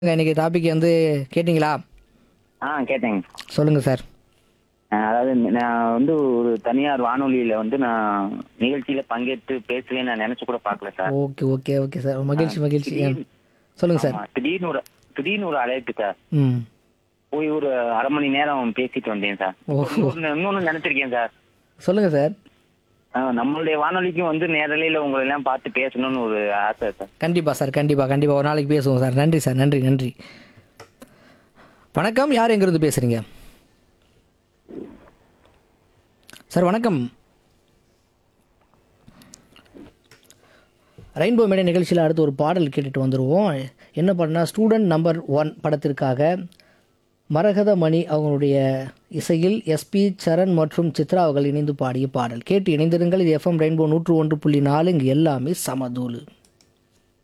இன்னைக்கு டாபிக் வந்து கேட்டிங்களா? கேட்டேங்க. சொல்லுங்க சார். அதாவது நான் வந்து ஒரு தனியார் வானொலியில வந்து நான் நிகழ்ச்சியில பங்கேற்று பேசுவேன்னு நான் நினைச்சு கூட பார்க்கல sir. Okay, okay, okay sir. ஆ, மகிழ்ச்சி, மகிழ்ச்சி. திடீர்னு சொல்லுங்க சார். ஆமா திடீர்னு ஒரு அழைப்பு சார். ம். போய் ஒரு அரை மணி நேரம் பேசிட்டு வந்தேன் சார். ஓஹோ! இன்னொன்னு நினைச்சிருக்கேன் சார். சொல்லுங்க சார். நம்மளுடைய வானொலிக்கும் வந்து நேரலையில உங்களை எல்லாம் பார்த்து பேசணும்னு ஒரு ஆசை சார். கண்டிப்பா சார். கண்டிப்பா, கண்டிப்பா. ஒரு நாளைக்கு பேசுவோம் சார். நன்றி சார். நன்றி, நன்றி. வணக்கம். யார் எங்கிருந்து பேசுறீங்க? சார் வணக்கம். ரெயின்போ மேடை நிகழ்ச்சியில் அடுத்து ஒரு பாடல் கேட்டுட்டு வந்துடுவோம். என்ன பண்ணால் ஸ்டூடெண்ட் நம்பர் 1 படத்திற்காக மரகத மணி அவங்களுடைய இசையில் எஸ்பி சரண் மற்றும் சித்ரா அவர்கள் இணைந்து பாடிய பாடல் கேட்டு இணைந்திருங்கள். இது எஃப்எம் ரெயின்போ 101.4. இங்கு எல்லாமே சமதூளு.